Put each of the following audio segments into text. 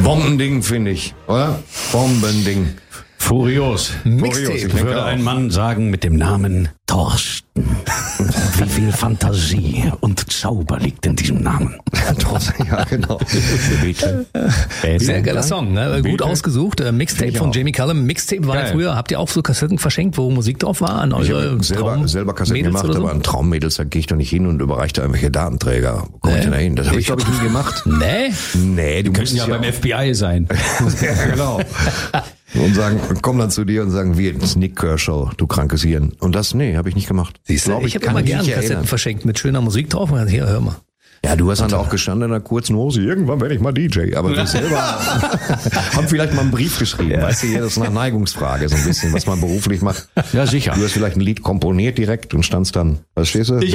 Bombending, finde ich, oder? Bombending. Furios. Mixtape. Würde ein Mann sagen mit dem Namen Thorsten. Wie viel Fantasie und Zauber liegt in diesem Namen. Ja, genau. Bitte. Sehr geiler Song, ne? Gut ausgesucht. Mixtape von Jamie Cullum. Mixtape war früher, habt ihr auch so Kassetten verschenkt, wo Musik drauf war? An eure Ich habe selber Kassetten gemacht, aber an Traummädels, da gehe ich doch nicht hin und überreiche da irgendwelche Datenträger. Wo komme ich denn da hin? Das habe ich, glaube ich, nie gemacht. Nee, du Könnten ja beim FBI sein. Ja, genau. Und kommen dann zu dir und sagen, wir, das ist Nick Kershaw, du krankes Hirn. Und das, habe ich nicht gemacht. Siehst du, ich habe immer gerne Kassetten verschenkt mit schöner Musik drauf. Und hier, hör mal. Ja, du hast dann auch gestanden in einer kurzen Hose, irgendwann werde ich mal DJ. Aber wir selber haben vielleicht mal einen Brief geschrieben. Weißt du, hier ist eine Neigungsfrage, so ein bisschen, was man beruflich macht. Ja, sicher. Du hast vielleicht ein Lied komponiert direkt und standst dann, was stehst du?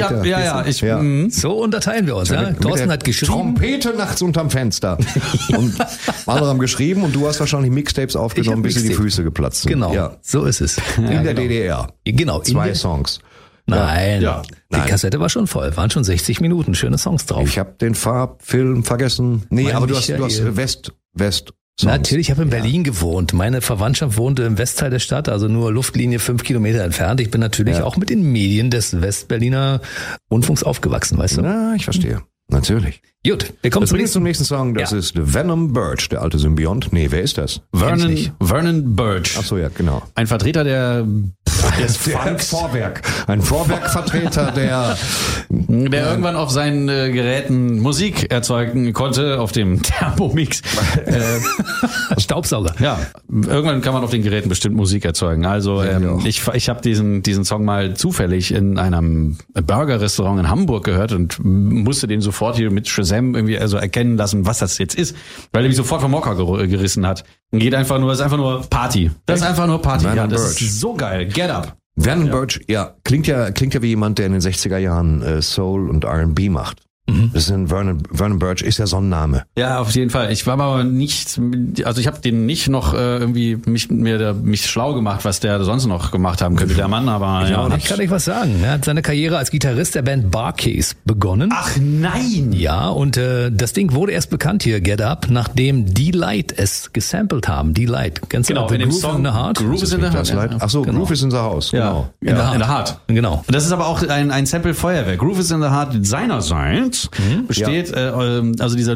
So unterteilen wir uns, ja. Thorsten hat geschrieben. Trompete nachts unterm Fenster. Und andere haben geschrieben und du hast wahrscheinlich Mixtapes aufgenommen, bis dir die Füße geplatzt sind. Genau, so ist es. In der DDR. Genau. 2 Songs. Nein, die Kassette war schon voll, waren schon 60 Minuten, schöne Songs drauf. Ich habe den Farbfilm vergessen. Nee, aber du hast West Songs. Natürlich, ich habe in Berlin gewohnt. Meine Verwandtschaft wohnte im Westteil der Stadt, also nur Luftlinie 5 Kilometer entfernt. Ich bin natürlich auch mit den Medien des Westberliner Rundfunks aufgewachsen, weißt du? Ja, ich verstehe. Natürlich. Gut, wir kommen zum nächsten Song. Das ist Venom Birch, der alte Symbiont. Nee, wer ist das? Vernon Birch. Ach so, ja, genau. Ein Vertreter des Funks. Ein Vorwerkvertreter, der irgendwann auf seinen Geräten Musik erzeugen konnte, auf dem Thermomix. Staubsauger. Ja, irgendwann kann man auf den Geräten bestimmt Musik erzeugen. Also ich habe diesen Song mal zufällig in einem Burger-Restaurant in Hamburg gehört und musste den sofort hier mit Shazam irgendwie erkennen lassen, was das jetzt ist, weil er mich sofort vom Hocker gerissen hat. Das ist einfach nur Party. Das ist einfach nur Party. Ja, das ist so geil. Get Up. Vernon Birch, klingt ja wie jemand, der in den 60er Jahren Soul und R&B macht. Das ist Vernon Birch ist ja so ein Name. Ja, auf jeden Fall. Ich war aber nicht, also ich habe den nicht noch irgendwie mich schlau gemacht, was der sonst noch gemacht haben könnte, der Mann, aber ich kann euch was sagen. Er hat seine Karriere als Gitarrist der Band Barcase begonnen. Ach nein! Ja, und das Ding wurde erst bekannt hier, Get Up, nachdem D-Light es gesampelt haben. D-Light, ganz genau, in dem Song in the Heart. Groove is in the Heart. Ach so, genau. Groove is in the House. Ja, genau. In the Heart. Genau. Und das ist aber auch ein Sample Feuerwerk. Groove is in the Heart seinerseits besteht, also dieser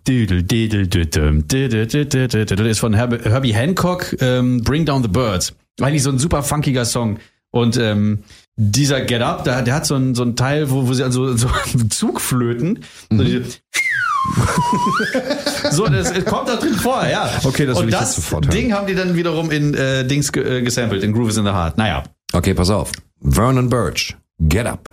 ist von Herbie Hancock, Bring Down the Birds. Eigentlich so ein super funkiger Song. Und dieser Get Up, der hat so ein Teil, wo sie also so Zugflöten, so das kommt da drin vor, ja. Okay, das will und ich jetzt sofort hören. Ding haben die dann wiederum in Dings gesampelt, in Groove is in the Heart. Naja. Okay, pass auf. Vernon Birch, Get Up.